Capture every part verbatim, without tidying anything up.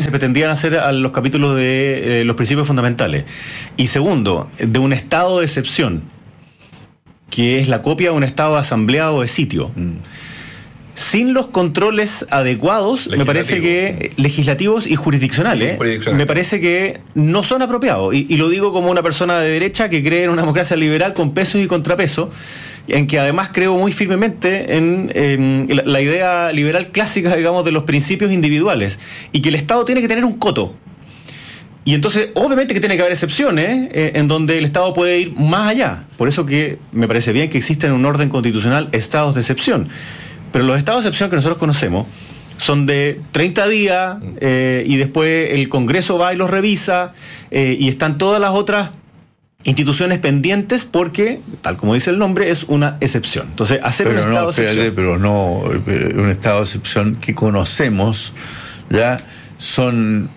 se pretendían hacer a los capítulos de eh, los principios fundamentales. Y segundo, de un estado de excepción, que es la copia de un estado de asamblea o de sitio. Mm. Sin los controles adecuados, me parece que legislativos y jurisdiccionales, jurisdiccional. me parece que no son apropiados. Y, y lo digo como una persona de derecha que cree en una democracia liberal con pesos y contrapesos, en que además creo muy firmemente en, en la, la idea liberal clásica, digamos, de los principios individuales, y que el Estado tiene que tener un coto. Y entonces, obviamente que tiene que haber excepciones eh, en donde el Estado puede ir más allá. Por eso que me parece bien que existen en un orden constitucional estados de excepción. Pero los estados de excepción que nosotros conocemos son de treinta días eh, y después el Congreso va y los revisa eh, y están todas las otras instituciones pendientes porque, tal como dice el nombre, es una excepción. Entonces, hacer pero un no, estado de espérate, excepción... Pero no, un estado de excepción que conocemos ya son...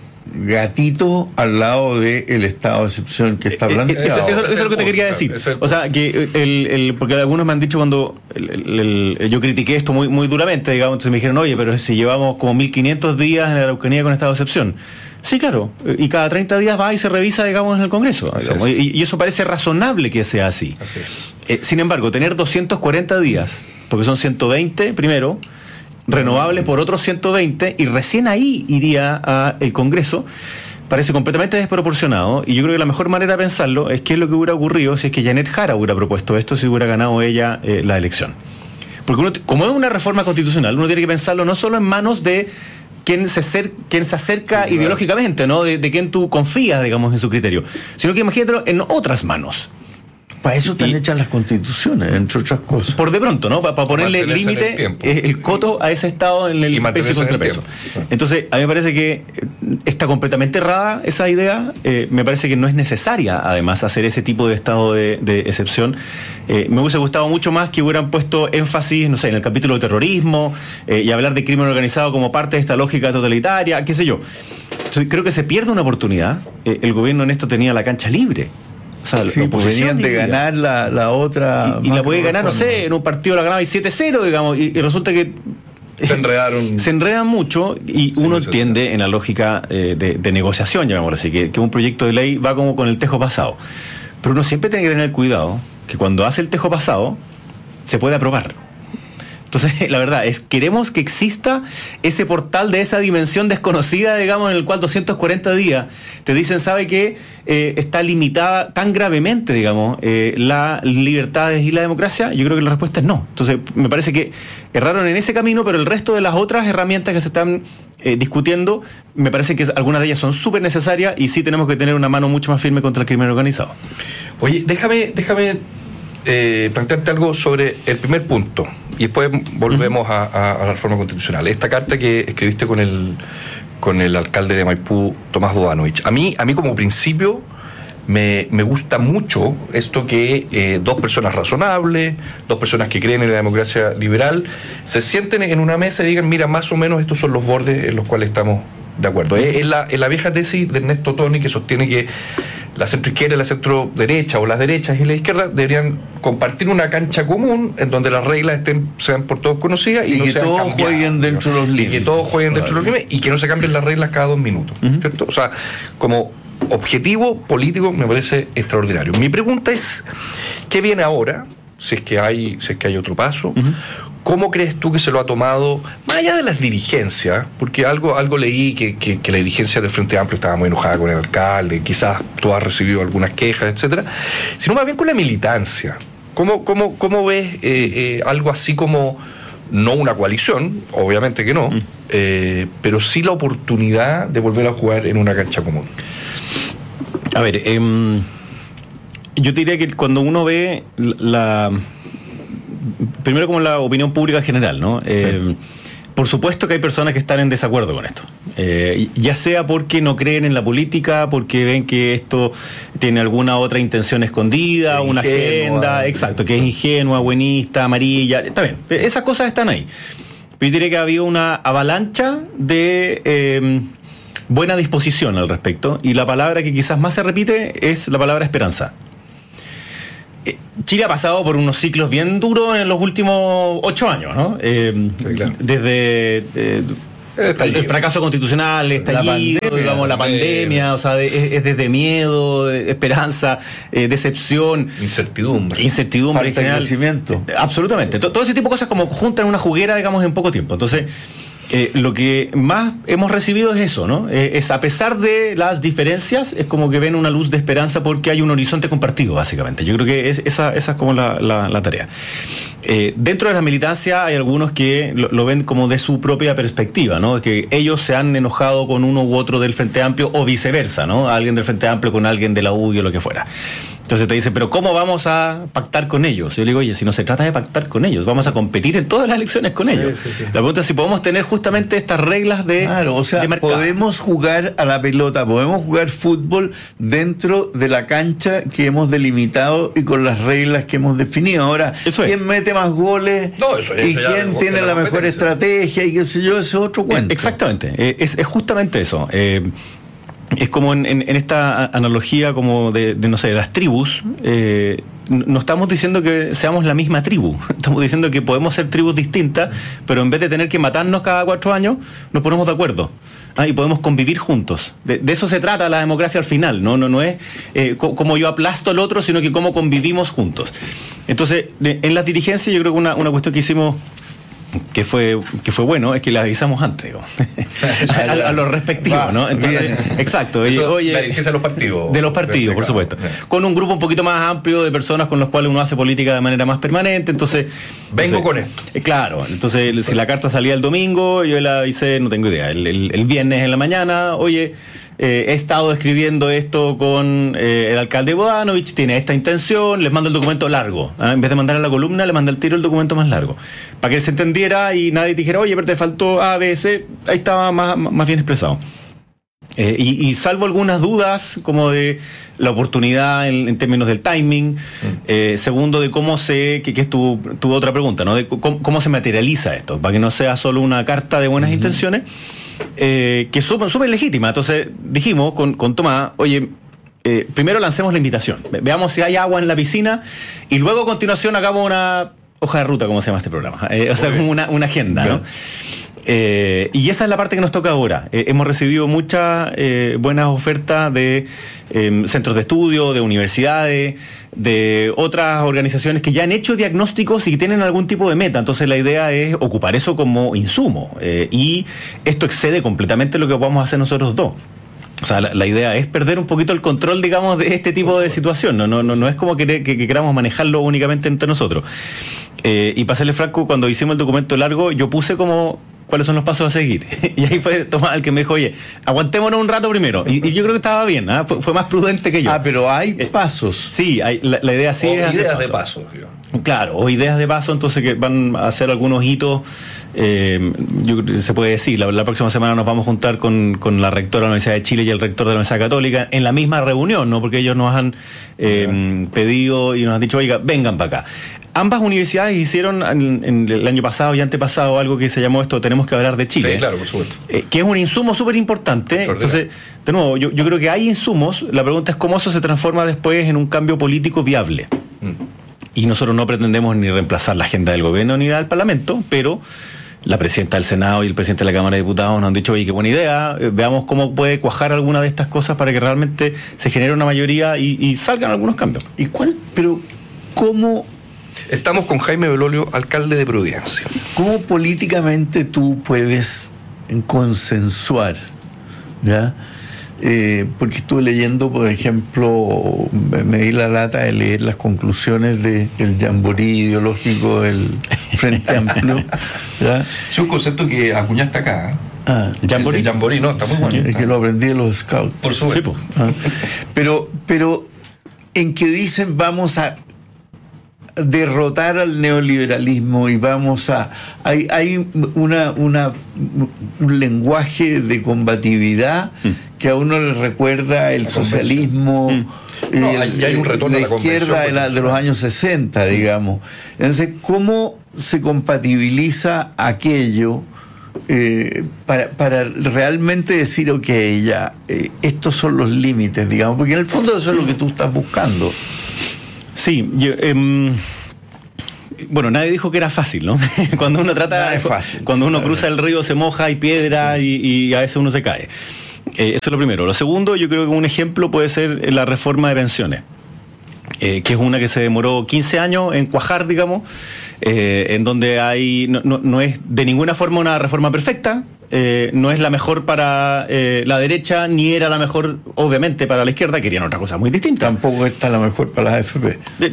gatito al lado del estado de excepción que está planteado. Eso, eso, eso es lo que te quería decir. O sea, que el, el porque algunos me han dicho cuando el, el, el, yo critiqué esto muy muy duramente, digamos, entonces me dijeron, oye, pero si llevamos como mil quinientos días en la Araucanía con estado de excepción. Sí, claro, y cada treinta días va y se revisa, digamos, en el Congreso. Digamos, y, y eso parece razonable que sea así. así eh, sin embargo, tener doscientos cuarenta días, porque son ciento veinte primero, renovables por otros ciento veinte, y recién ahí iría al Congreso, parece completamente desproporcionado. Y yo creo que la mejor manera de pensarlo es qué es lo que hubiera ocurrido si es que Janet Jara hubiera propuesto esto, si hubiera ganado ella eh, la elección. Porque uno, como es una reforma constitucional, uno tiene que pensarlo no solo en manos de quien se, acer, quien se acerca sí, ideológicamente, ¿no? De, de quien tú confías, digamos, en su criterio, sino que imagínatelo en otras manos. Para eso están y, hechas las constituciones, entre otras cosas. Por de pronto, ¿no? Para pa ponerle límite, el, el coto a ese Estado en el peso y contrapeso. Entonces, a mí me parece que está completamente errada esa idea. Eh, me parece que no es necesaria, además, hacer ese tipo de estado de, de excepción. Eh, me hubiese gustado mucho más que hubieran puesto énfasis, no sé, en el capítulo de terrorismo eh, y hablar de crimen organizado como parte de esta lógica totalitaria, qué sé yo. Entonces, creo que se pierde una oportunidad. Eh, el gobierno en esto tenía la cancha libre. O sea, sí, pues venían de ganar la, la otra... Y, y la puede ganar, no sé, en un partido la ganaba y siete cero, digamos, y, y resulta que... Se enredaron. Se enredan mucho y uno entiende en la lógica eh, de, de negociación, llamémoslo así, que, que un proyecto de ley va como con el tejo pasado. Pero uno siempre tiene que tener cuidado que cuando hace el tejo pasado se puede aprobar. Entonces, la verdad es, queremos que exista ese portal de esa dimensión desconocida, digamos, en el cual doscientos cuarenta días te dicen, ¿sabe qué? Eh, está limitada tan gravemente, digamos, eh, las libertades y la democracia. Yo creo que la respuesta es no. Entonces, me parece que erraron en ese camino, pero el resto de las otras herramientas que se están eh, discutiendo, me parece que algunas de ellas son súper necesarias y sí tenemos que tener una mano mucho más firme contra el crimen organizado. Oye, déjame, déjame eh, plantearte algo sobre el primer punto. Y después volvemos uh-huh. a, a, a la reforma constitucional. Esta carta que escribiste con el con el alcalde de Maipú, Tomás Bodanovich. A mí, a mí como principio, me, me gusta mucho esto que eh, dos personas razonables, dos personas que creen en la democracia liberal, se sienten en una mesa y digan, mira, más o menos estos son los bordes en los cuales estamos de acuerdo. Uh-huh. Es, es, la, es la vieja tesis de Ernesto Toni que sostiene que la centroizquierda y la centroderecha, o las derechas y la izquierda, deberían compartir una cancha común en donde las reglas estén sean por todos conocidas y, y no que sean todos cambiadas, jueguen dentro de los límites. Y que todos jueguen dentro de los límites y que no se cambien las reglas cada dos minutos. Uh-huh. ¿Cierto? O sea, como objetivo político me parece extraordinario. Mi pregunta es, ¿qué viene ahora? Si es que hay, si es que hay otro paso. Uh-huh. ¿Cómo crees tú que se lo ha tomado, más allá de las dirigencias? Porque algo, algo leí que, que, que la dirigencia del Frente Amplio estaba muy enojada con el alcalde, quizás tú has recibido algunas quejas, etcétera, sino más bien con la militancia. ¿Cómo, cómo, cómo ves eh, eh, algo así como, no una coalición, obviamente que no, mm. eh, pero sí la oportunidad de volver a jugar en una cancha común? A ver, eh, yo te diría que cuando uno ve la... primero como la opinión pública general, ¿no? Eh, sí. Por supuesto que hay personas que están en desacuerdo con esto, eh, ya sea porque no creen en la política, porque ven que esto tiene alguna otra intención escondida, es una ingenua, agenda, exacto, que es ingenua, buenista, amarilla, está bien, esas cosas están ahí. Pero yo diría que ha habido una avalancha de eh, buena disposición al respecto, y la palabra que quizás más se repite es la palabra esperanza. Chile ha pasado por unos ciclos bien duros en los últimos ocho años, ¿no? Eh, sí, claro. Desde eh, el, el fracaso constitucional, el estallido, la digamos, la pandemia, o sea, es, es desde miedo, de esperanza, eh, decepción, incertidumbre, incertidumbre falta en general. de crecimiento. Absolutamente. Todo ese tipo de cosas como juntan en una juguera, digamos, en poco tiempo. Entonces, Eh, lo que más hemos recibido es eso, ¿no? Eh, es a pesar de las diferencias, es como que ven una luz de esperanza porque hay un horizonte compartido, básicamente. Yo creo que es, esa, esa es como la, la, la tarea. Eh, dentro de la militancia hay algunos que lo, lo ven como de su propia perspectiva, ¿no? Que ellos se han enojado con uno u otro del Frente Amplio o viceversa, ¿no? Alguien del Frente Amplio con alguien de la U D I o lo que fuera. Entonces te dicen, pero ¿cómo vamos a pactar con ellos? Yo le digo, oye, si no se trata de pactar con ellos, vamos a competir en todas las elecciones con sí, ellos. Sí, sí. La pregunta es si podemos tener justamente estas reglas de Claro, o sea, podemos jugar a la pelota, podemos jugar fútbol dentro de la cancha que hemos delimitado y con las reglas que hemos definido. Ahora, eso ¿quién es. mete más goles? No, eso, eso y quién tiene la mejor estrategia y qué sé yo, ese es otro cuento. Exactamente, es, es justamente eso. Eh, Es como en, en, en esta analogía como de, de, no sé, de las tribus, eh, no estamos diciendo que seamos la misma tribu, estamos diciendo que podemos ser tribus distintas, pero en vez de tener que matarnos cada cuatro años, nos ponemos de acuerdo. Ah, y podemos convivir juntos. De, de eso se trata la democracia al final, no no no es eh, co- como yo aplasto al otro, sino que cómo convivimos juntos. Entonces, de, en las dirigencias yo creo que una, una cuestión que hicimos que fue que fue bueno es que le avisamos antes, digo, a, a, a los respectivos, Va, ¿no? Entonces, bien. Exacto. Oye, oye, la dirigencia de los partidos. De los partidos, por supuesto. Bien. Con un grupo un poquito más amplio de personas con los cuales uno hace política de manera más permanente, entonces... Vengo entonces, con esto. Eh, claro, entonces si la carta salía el domingo, yo la avisé, no tengo idea, el, el, el viernes en la mañana, oye... Eh, he estado escribiendo esto con eh, el alcalde Bodanovich, tiene esta intención, les mando el documento largo. ¿eh? En vez de mandar a la columna, le mandé al tiro el documento más largo. Para que se entendiera y nadie dijera, oye, pero te faltó A, B, C, ahí estaba más, más bien expresado. Eh, y, y salvo algunas dudas, como de la oportunidad en, en términos del timing, mm. eh, segundo, de cómo se, que, que es tu, tu otra pregunta, ¿no? De cómo, cómo se materializa esto, para que no sea solo una carta de buenas mm-hmm. intenciones, Eh, que es súper legítima. Entonces dijimos con, con Tomás, oye, eh, primero lancemos la invitación, veamos si hay agua en la piscina y luego a continuación hagamos una hoja de ruta, como se llama este programa, eh, o sea, como una, una agenda, ¿no? Eh, y esa es la parte que nos toca ahora. Eh, hemos recibido muchas eh, buenas ofertas de eh, centros de estudio, de universidades, de otras organizaciones que ya han hecho diagnósticos y tienen algún tipo de meta. Entonces la idea es ocupar eso como insumo. Eh, y esto excede completamente lo que podamos hacer nosotros dos. O sea, la, la idea es perder un poquito el control, digamos, de este tipo de situación. No, no, no, no es como que, que, que queramos manejarlo únicamente entre nosotros. Eh, y para serle franco, cuando hicimos el documento largo, yo puse como cuáles son los pasos a seguir. Y ahí fue Tomás el que me dijo, oye, aguantémonos un rato primero. Y, y yo creo que estaba bien, ¿eh? fue, fue más prudente que yo. Ah, pero hay eh, pasos. Sí, hay, la, la idea sí o es hacer ideas pasos. de paso, tío. Claro, o ideas de paso, entonces que van a hacer algunos hitos. Eh, yo, se puede decir, la, la próxima semana nos vamos a juntar con, con la rectora de la Universidad de Chile y el rector de la Universidad Católica en la misma reunión, ¿no? Porque ellos nos han eh, yeah. pedido y nos han dicho, oiga, vengan para acá. Ambas universidades hicieron en, en el año pasado y antepasado algo que se llamó esto, tenemos que hablar de Chile. Sí, claro, por supuesto. Eh, que es un insumo súper importante. Entonces, de nuevo, yo, yo creo que hay insumos, la pregunta es cómo eso se transforma después en un cambio político viable. Mm. Y nosotros no pretendemos ni reemplazar la agenda del gobierno ni del Parlamento, pero la presidenta del Senado y el presidente de la Cámara de Diputados nos han dicho, oye, qué buena idea, eh, veamos cómo puede cuajar alguna de estas cosas para que realmente se genere una mayoría y, y salgan algunos cambios. ¿Y cuál? Pero, ¿cómo...? Estamos con Jaime Belolio, alcalde de Providencia. ¿Cómo políticamente tú puedes consensuar, ya? Eh, porque estuve leyendo, por ejemplo, me di la lata de leer las conclusiones del jamboree ideológico del Frente Amplio. ¿Ya? Es un concepto que acuñaste acá. ¿eh? Ah, jamboree. El jamboree, no, está muy bueno. Es que lo aprendí de los scouts. Por supuesto. Sí, ah. Pero, pero en que dicen vamos a derrotar al neoliberalismo y vamos a hay hay una una un lenguaje de combatividad mm. que a uno le recuerda el la socialismo mm. no, el, hay, hay un retorno la, la izquierda de, la, de los años sesenta, digamos. Entonces, ¿cómo se compatibiliza aquello eh, para, para realmente decir, ok, ya eh, estos son los límites, digamos, porque en el fondo eso es lo que tú estás buscando? Sí, yo, eh, bueno, nadie dijo que era fácil, ¿no? Cuando uno trata, Nada es fácil, cuando uno sí, cruza el río se moja, hay piedra sí. y, y a veces uno se cae. Eh, eso es lo primero. Lo segundo, yo creo que un ejemplo puede ser la reforma de pensiones, eh, que es una que se demoró quince años en cuajar, digamos, eh, en donde hay no, no, no es de ninguna forma una reforma perfecta. Eh, no es la mejor para eh, la derecha, ni era la mejor, obviamente, para la izquierda, querían otra cosa muy distinta. Tampoco está la mejor para las A F P. Eh,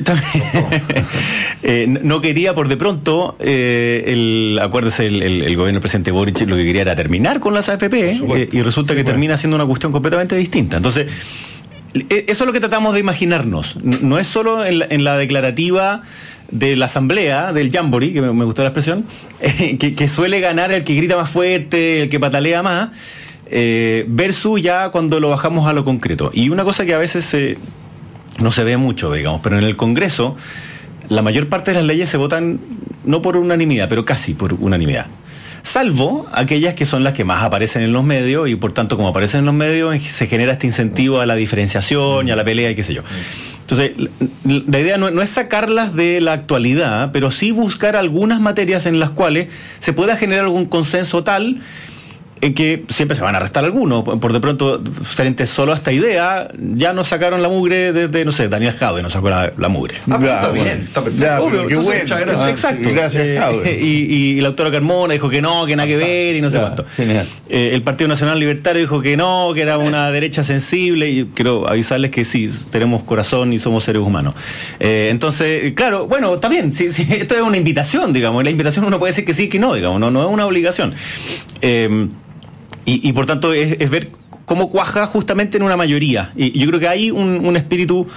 eh, no quería, por de pronto, eh, el, acuérdese, el, el, el gobierno del presidente Boric lo que quería era terminar con las A F P, eh, y resulta sí, que bueno. termina siendo una cuestión completamente distinta. Entonces, eso es lo que tratamos de imaginarnos. No es solo en la, en la declarativa de la asamblea, del jamboree, que me, me gustó la expresión, eh, que, que suele ganar el que grita más fuerte, el que patalea más, eh, versus ya cuando lo bajamos a lo concreto. Y una cosa que a veces eh, no se ve mucho, digamos, pero en el Congreso la mayor parte de las leyes se votan no por unanimidad, pero casi por unanimidad. Salvo aquellas que son las que más aparecen en los medios, y por tanto, como aparecen en los medios, se genera este incentivo a la diferenciación y a la pelea y qué sé yo. Entonces, la idea no, no es sacarlas de la actualidad, pero sí buscar algunas materias en las cuales se pueda generar algún consenso tal en que siempre se van a restar algunos. Por de pronto, frente solo a esta idea, ya nos sacaron la mugre desde, no sé, Daniel Jadwe nos sacó la, la mugre. Ah, ya, está bien, está perfecto. Ya, obvio, qué entonces, bueno. muchas gracias. Ah, exacto. Sí, gracias, Jadwe. Eh, y, y la doctora Carmona dijo que no, que nada que ver y no sé ya, cuánto. Genial. Eh, el Partido Nacional Libertario dijo que no, que era una derecha sensible, y quiero avisarles que sí, tenemos corazón y somos seres humanos. Eh, entonces, claro, bueno, está bien, sí, sí, esto es una invitación, digamos, la invitación uno puede decir que sí, que no, digamos, no, no es una obligación. Eh, Y, y por tanto es, es ver cómo cuaja justamente en una mayoría. Y yo creo que hay un, un espíritu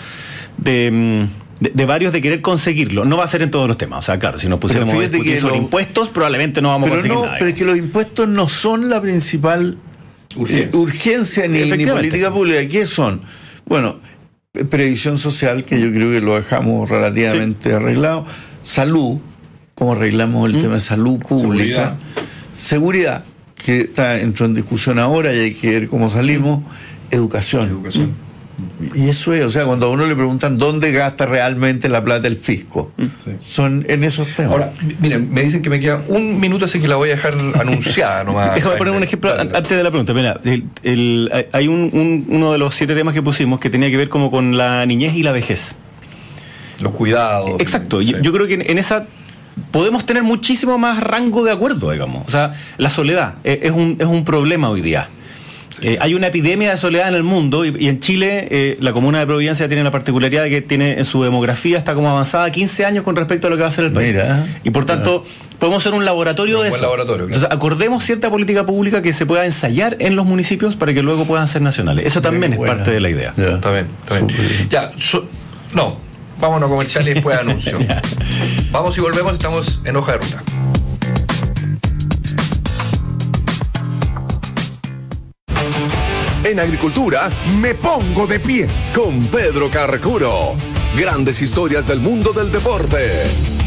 de, de, de varios de querer conseguirlo. No va a ser en todos los temas. O sea, claro, si nos pusiéramos a discutir sobre lo, impuestos, probablemente no vamos pero a conseguir no, nada. Pero es que los impuestos no son la principal urgencia, eh, urgencia ni, ni política pública. ¿Qué son? Bueno, previsión social, que yo creo que lo dejamos relativamente sí. arreglado. Salud, cómo arreglamos el ¿Mm? tema de salud pública. Seguridad. Seguridad, que está entró en discusión ahora y hay que ver cómo salimos. Educación. Educación. Y eso es, o sea, cuando a uno le preguntan dónde gasta realmente la plata el fisco, sí. son en esos temas. Ahora, miren, me dicen que me queda un minuto, así que la voy a dejar anunciada nomás. Déjame poner un ejemplo dale, dale. antes de la pregunta. Mira, el, el, hay un, un, uno de los siete temas que pusimos que tenía que ver como con la niñez y la vejez. Los cuidados. Exacto. Sí. Yo, yo creo que en, en esa podemos tener muchísimo más rango de acuerdo, digamos. O sea, la soledad es, es, un, es un problema hoy día. Eh, hay una epidemia de soledad en el mundo y, y en Chile eh, la comuna de Providencia tiene la particularidad de que tiene en su demografía está como avanzada quince años con respecto a lo que va a ser el país. Mira, y por tanto mira. podemos ser un laboratorio un de eso. Laboratorio, claro. Entonces acordemos cierta política pública que se pueda ensayar en los municipios para que luego puedan ser nacionales. Eso también es parte de la idea. Ya. Está bien, está bien. bien. Ya, so, no, vámonos a comerciales y después anuncio. Vamos y volvemos, estamos en Hoja de Ruta. En agricultura, me pongo de pie con Pedro Carcuro. Grandes historias del mundo del deporte.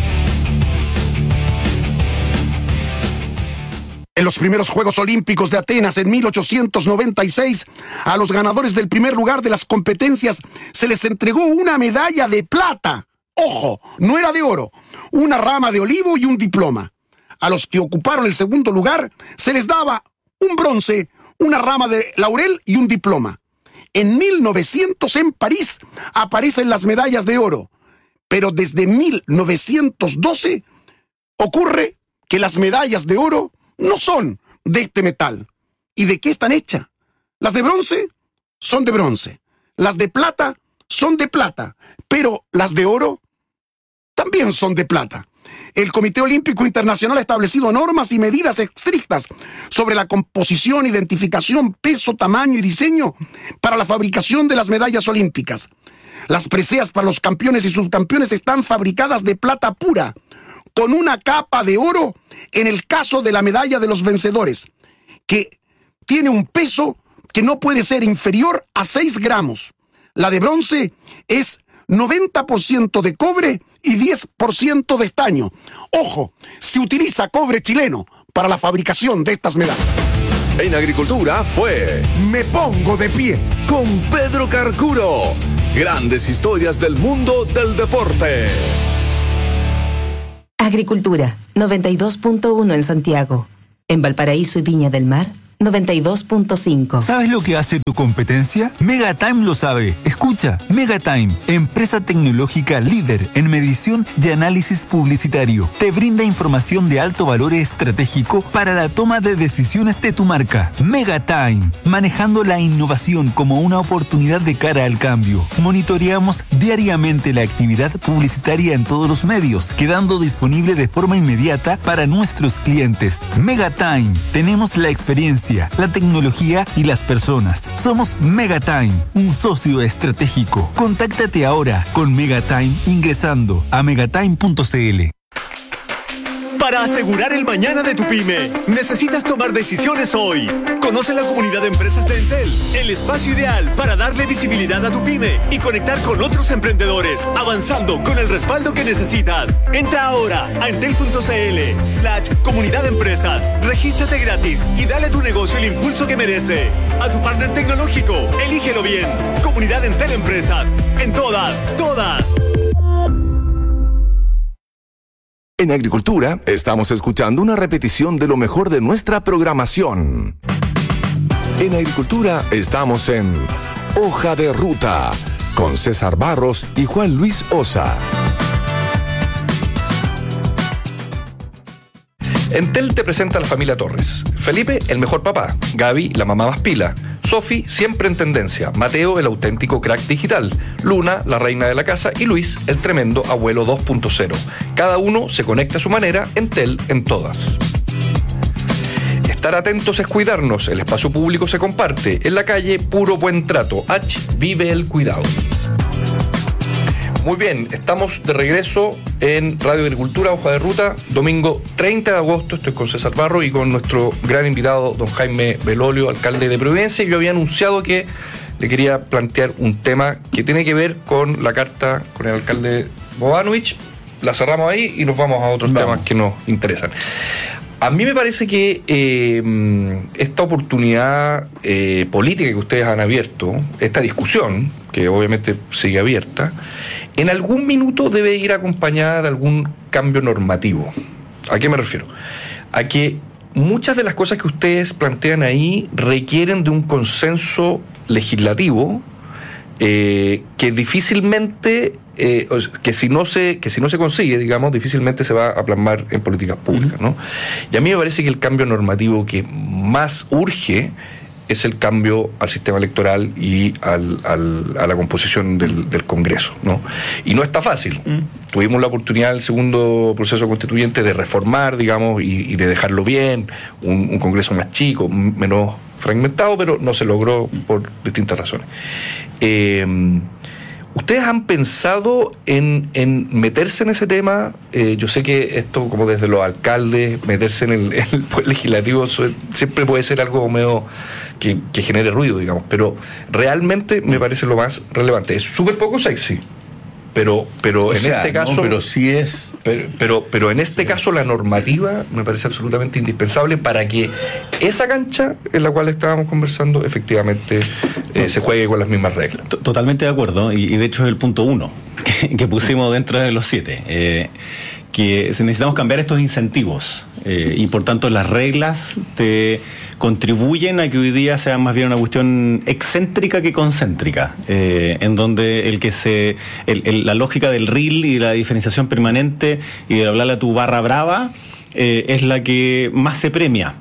En los primeros Juegos Olímpicos de Atenas en mil ochocientos noventa y seis, a los ganadores del primer lugar de las competencias se les entregó una medalla de plata. Ojo, no era de oro, una rama de olivo y un diploma. A los que ocuparon el segundo lugar se les daba un bronce, una rama de laurel y un diploma. En mil novecientos en París aparecen las medallas de oro, pero desde mil novecientos doce ocurre que las medallas de oro no son de este metal. ¿Y de qué están hechas? Las de bronce son de bronce, las de plata son de plata, pero las de oro también son de plata. El Comité Olímpico Internacional ha establecido normas y medidas estrictas sobre la composición, identificación, peso, tamaño y diseño para la fabricación de las medallas olímpicas. Las preseas para los campeones y subcampeones están fabricadas de plata pura, con una capa de oro en el caso de la medalla de los vencedores, que tiene un peso que no puede ser inferior a seis gramos. La de bronce es noventa por ciento de cobre y diez por ciento de estaño. Ojo, se utiliza cobre chileno para la fabricación de estas medallas. En agricultura fue Me Pongo de Pie con Pedro Carcuro. Grandes historias del mundo del deporte. Agricultura, noventa y dos punto uno en Santiago. En Valparaíso y Viña del Mar, noventa y dos punto cinco. ¿Sabes lo que hace tu competencia? Megatime lo sabe. Escucha, Megatime, empresa tecnológica líder en medición y análisis publicitario. Te brinda información de alto valor estratégico para la toma de decisiones de tu marca. Megatime, manejando la innovación como una oportunidad de cara al cambio. Monitoreamos diariamente la actividad publicitaria en todos los medios, quedando disponible de forma inmediata para nuestros clientes. Megatime, tenemos la experiencia, la tecnología y las personas. Somos Megatime, un socio estratégico. Contáctate ahora con Megatime ingresando a megatime punto c l. Para asegurar el mañana de tu pyme, necesitas tomar decisiones hoy. Conoce la comunidad de empresas de Entel, el espacio ideal para darle visibilidad a tu pyme y conectar con otros emprendedores, avanzando con el respaldo que necesitas. Entra ahora a entel.cl slash comunidad de empresas. Regístrate gratis y dale a tu negocio el impulso que merece. A tu partner tecnológico, elígelo bien. Comunidad Entel Empresas. En todas, todas. En Agricultura, estamos escuchando una repetición de lo mejor de nuestra programación. En Agricultura, estamos en Hoja de Ruta, con César Barros y Juan Luis Osa. Entel te presenta a la familia Torres. Felipe, el mejor papá. Gaby, la mamá más pila. Sofi, siempre en tendencia. Mateo, el auténtico crack digital. Luna, la reina de la casa. Y Luis, el tremendo abuelo dos punto cero. Cada uno se conecta a su manera. Entel en todas. Estar atentos es cuidarnos. El espacio público se comparte. En la calle, puro buen trato. H, vive el cuidado. Muy bien, estamos de regreso en Radio Agricultura, Hoja de Ruta, domingo treinta de agosto. Estoy con César Barro y con nuestro gran invitado, don Jaime Belolio, alcalde de Providencia. Yo había anunciado que le quería plantear un tema que tiene que ver con la carta con el alcalde Bobanovich. La cerramos ahí y nos vamos a otros vamos. temas que nos interesan. A mí me parece que eh, esta oportunidad eh, política que ustedes han abierto, esta discusión, que obviamente sigue abierta, en algún minuto debe ir acompañada de algún cambio normativo. ¿A qué me refiero? A que muchas de las cosas que ustedes plantean ahí requieren de un consenso legislativo eh, que difícilmente... Eh, que si no se que si no se consigue, digamos, difícilmente se va a plasmar en políticas públicas, ¿no? Y a mí me parece que el cambio normativo que más urge es el cambio al sistema electoral y al, al, a la composición del, del Congreso, ¿no? Y no está fácil. Mm. Tuvimos la oportunidad del segundo proceso constituyente de reformar, digamos, y, y de dejarlo bien, un, un Congreso más chico, menos fragmentado, pero no se logró por distintas razones. Eh, ¿Ustedes han pensado en, en meterse en ese tema? Eh, yo sé que esto, como desde los alcaldes, meterse en el, en el poder legislativo siempre puede ser algo medio que, que genere ruido, digamos, pero realmente me parece lo más relevante. Es súper poco sexy, pero, pero en sea, este caso... No, pero sí es... Pero, pero, pero en este caso la normativa me parece absolutamente indispensable para que esa cancha en la cual estábamos conversando efectivamente eh, se juegue con las mismas reglas. Totalmente de acuerdo, y, y de hecho es el punto uno que, que pusimos dentro de los siete, eh, que necesitamos cambiar estos incentivos eh, y por tanto las reglas te contribuyen a que hoy día sea más bien una cuestión excéntrica que concéntrica, eh, en donde el que se el, el, la lógica del R I L y la diferenciación permanente y de hablarle a tu barra brava eh, es la que más se premia.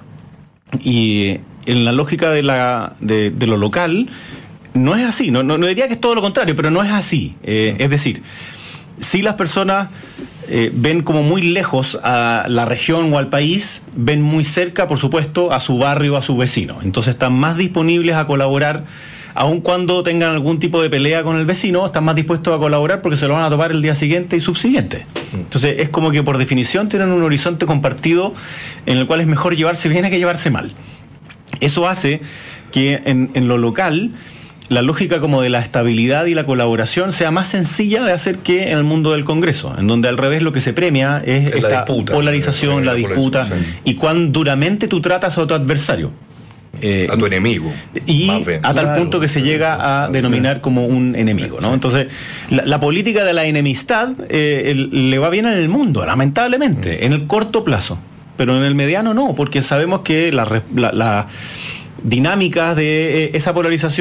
Y en la lógica de la de, de lo local no es así, no, no, no diría que es todo lo contrario, pero no es así. Eh, es decir, si las personas eh, ven como muy lejos a la región o al país, ven muy cerca, por supuesto, a su barrio, a su vecino. Entonces están más disponibles a colaborar, aun cuando tengan algún tipo de pelea con el vecino, están más dispuestos a colaborar porque se lo van a topar el día siguiente y subsiguiente. Entonces es como que por definición tienen un horizonte compartido en el cual es mejor llevarse bien que llevarse mal. Eso hace que en, en lo local la lógica como de la estabilidad y la colaboración sea más sencilla de hacer que en el mundo del Congreso, en donde al revés lo que se premia es, es esta disputa, polarización, la, la disputa y cuán duramente tú tratas a tu adversario. Eh, a tu enemigo. Y más bien. a tal Claro, punto que se llega a denominar como un enemigo, ¿no? Entonces, la, la política de la enemistad eh, el, le va bien en el mundo, lamentablemente, en el corto plazo. Pero en el mediano no, porque sabemos que la, la, la dinámica de eh, esa polarización